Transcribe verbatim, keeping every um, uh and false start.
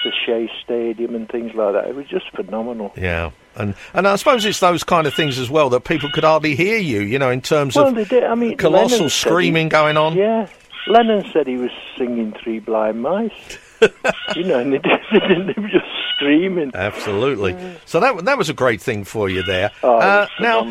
the Shea Stadium and things like that. It was just phenomenal. Yeah, and and I suppose it's those kind of things as well that people could hardly hear you, you know, in terms well, of they did. I mean, colossal Lennon screaming he, going on. Yeah, Lennon said he was singing Three Blind Mice. You know, and they, did, they, didn't, they were just screaming. Absolutely. So that that was a great thing for you there. Oh, uh, now.